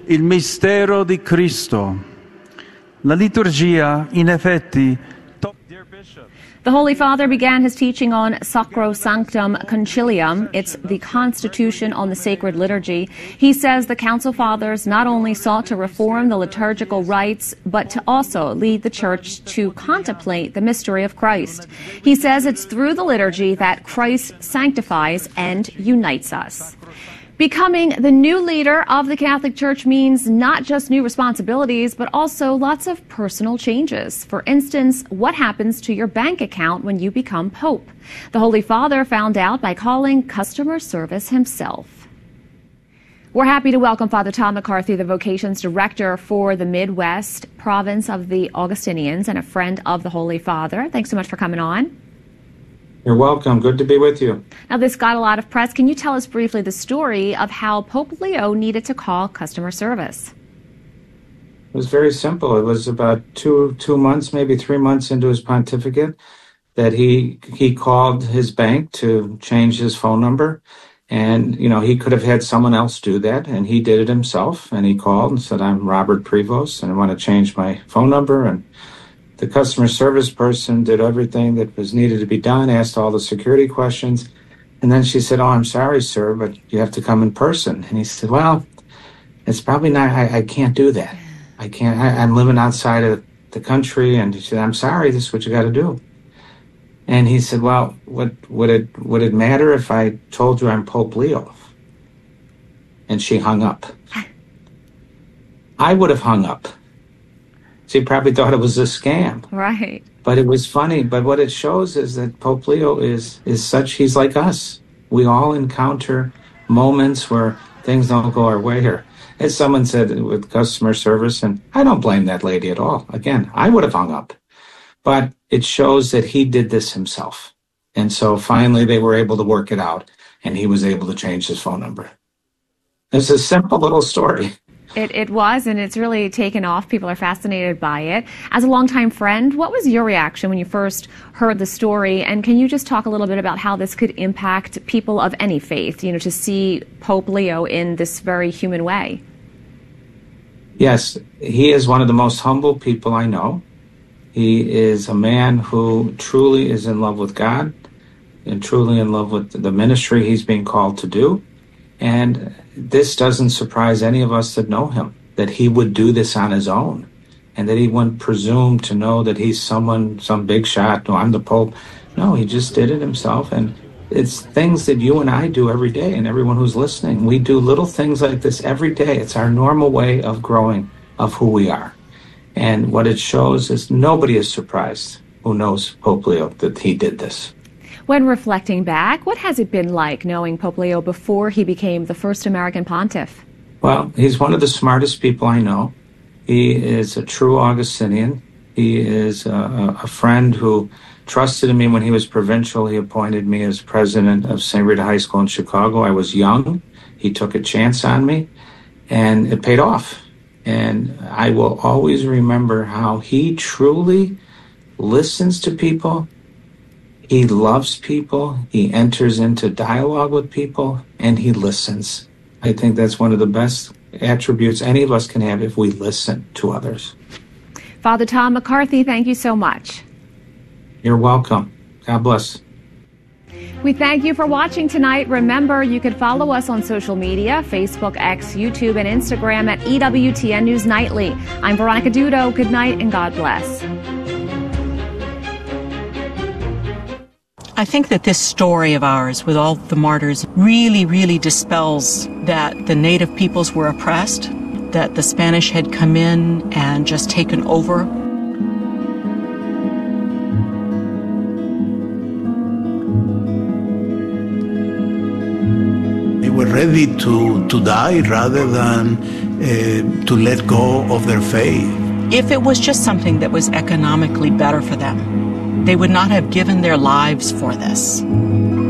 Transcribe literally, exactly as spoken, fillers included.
il mistero di Cristo. La liturgia, in effetti, the Holy Father began his teaching on Sacrosanctum Concilium. It's the Constitution on the Sacred Liturgy. He says the Council Fathers not only sought to reform the liturgical rites, but to also lead the Church to contemplate the mystery of Christ. He says it's through the liturgy that Christ sanctifies and unites us. Becoming the new leader of the Catholic Church means not just new responsibilities, but also lots of personal changes. For instance, what happens to your bank account when you become Pope? The Holy Father found out by calling customer service himself. We're happy to welcome Father Tom McCarthy, the Vocations Director for the Midwest province of the Augustinians and a friend of the Holy Father. Thanks so much for coming on. You're welcome. Good to be with you. Now, this got a lot of press. Can you tell us briefly the story of how Pope Leo needed to call customer service? It was very simple. It was about two two months, maybe three months into his pontificate, that he he called his bank to change his phone number. And, you know, he could have had someone else do that, and he did it himself. And he called and said, I'm Robert Prevost, and I want to change my phone number. And the customer service person did everything that was needed to be done, asked all the security questions. And then she said, oh, I'm sorry, sir, but you have to come in person. And he said, well, it's probably not, I, I can't do that. I can't, I, I'm living outside of the country. And she said, I'm sorry, this is what you got to do. And he said, well, what, would it, would it matter if I told you I'm Pope Leo? And she hung up. I would have hung up. She probably thought it was a scam. Right. But it was funny. But what it shows is that Pope Leo is, is such, he's like us. We all encounter moments where things don't go our way here. As someone said with customer service, and I don't blame that lady at all. Again, I would have hung up. But it shows that he did this himself. And so finally they were able to work it out, and he was able to change his phone number. It's a simple little story. It, it was, and it's really taken off. People are fascinated by it. As a longtime friend, what was your reaction when you first heard the story? And can you just talk a little bit about how this could impact people of any faith, you know, to see Pope Leo in this very human way? Yes, he is one of the most humble people I know. He is a man who truly is in love with God and truly in love with the ministry he's being called to do. And this doesn't surprise any of us that know him, that he would do this on his own and that he wouldn't presume to know that he's someone, some big shot. No, I'm the Pope. No, he just did it himself. And it's things that you and I do every day, and everyone who's listening. We do little things like this every day. It's our normal way of growing, of who we are. And what it shows is nobody is surprised who knows Pope Leo that he did this. When reflecting back, what has it been like knowing Pope Leo before he became the first American pontiff? Well, he's one of the smartest people I know. He is a true Augustinian. He is a, a friend who trusted in me when he was provincial. He appointed me as president of Saint Rita High School in Chicago. I was young. He took a chance on me, and it paid off. And I will always remember how he truly listens to people. He loves people, he enters into dialogue with people, and he listens. I think that's one of the best attributes any of us can have if we listen to others. Father Tom McCarthy, thank you so much. You're welcome. God bless. We thank you for watching tonight. Remember, you can follow us on social media, Facebook, X, YouTube, and Instagram at E W T N News Nightly. I'm Veronica Dudo. Good night and God bless. I think that this story of ours with all the martyrs really, really dispels that the native peoples were oppressed, that the Spanish had come in and just taken over. They were ready to, to die rather than uh, to let go of their faith. If it was just something that was economically better for them, they would not have given their lives for this.